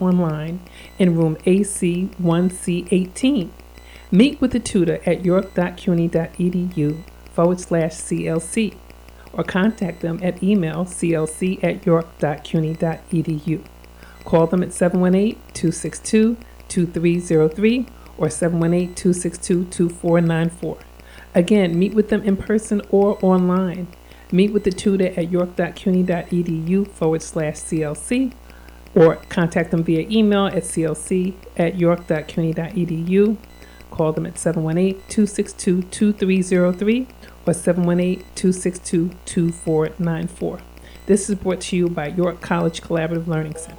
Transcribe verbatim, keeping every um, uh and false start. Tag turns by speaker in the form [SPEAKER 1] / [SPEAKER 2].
[SPEAKER 1] online in room A C one C eighteen. Meet with the tutor at york.cuny.edu forward slash CLC or contact them at email clc at york.cuny.edu. Call them at seven one eight, two six two, two three zero three or seven one eight, two six two, two four nine four. Again, meet with them in person or online. Meet with the tutor at york.cuny.edu forward slash CLC or contact them via email at clc at york.cuny.edu. Call them at seven one eight, two six two, two three zero three or seven one eight, two six two, two four nine four. This is brought to you by York College Collaborative Learning Center.